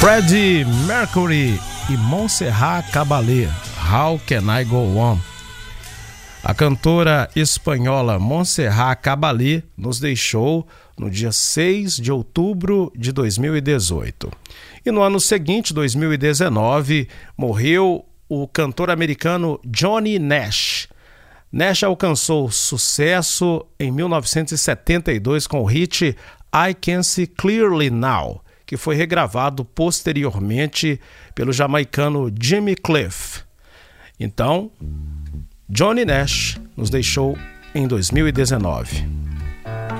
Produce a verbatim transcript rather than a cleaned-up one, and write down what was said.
Freddie Mercury e Montserrat Caballé, How Can I Go On? A cantora espanhola Montserrat Caballé nos deixou no dia seis de outubro de dois mil e dezoito. E no ano seguinte, dois mil e dezenove, morreu o cantor americano Johnny Nash. Nash alcançou sucesso em mil novecentos e setenta e dois com o hit I Can See Clearly Now, que foi regravado posteriormente pelo jamaicano Jimmy Cliff. Então, Johnny Nash nos deixou em dois mil e dezenove.